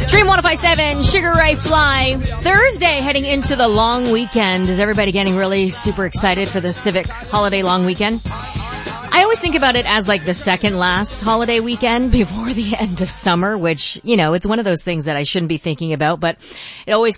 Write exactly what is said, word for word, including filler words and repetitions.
Dream one oh five seven, Sugar Ray Fly. Thursday, heading into the long weekend. Is everybody getting really super excited for the Civic holiday long weekend? I always think about it as like the second last holiday weekend before the end of summer, which, you know, it's one of those things that I shouldn't be thinking about, but it always